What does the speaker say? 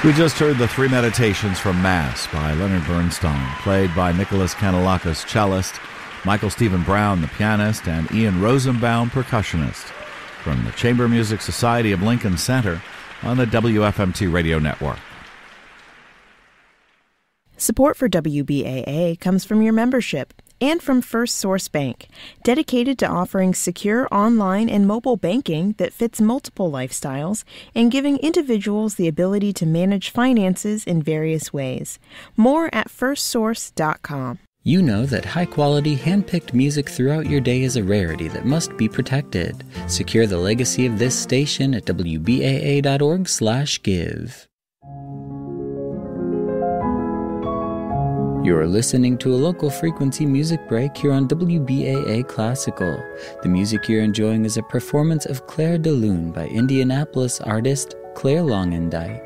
We just heard the three meditations from Mass by Leonard Bernstein, played by Nicholas Kanellakis, cellist, Michael Stephen Brown, the pianist, and Ian Rosenbaum, percussionist, from the Chamber Music Society of Lincoln Center on the WFMT radio network. Support for WBAA comes from your membership and from First Source Bank, dedicated to offering secure online and mobile banking that fits multiple lifestyles and giving individuals the ability to manage finances in various ways. More at firstsource.com. You know that high-quality, hand-picked music throughout your day is a rarity that must be protected. Secure the legacy of this station at wbaa.org/give. You're listening to a local frequency music break here on WBAA Classical. The music you're enjoying is a performance of Clair de Lune by Indianapolis artist Claire Longendijk.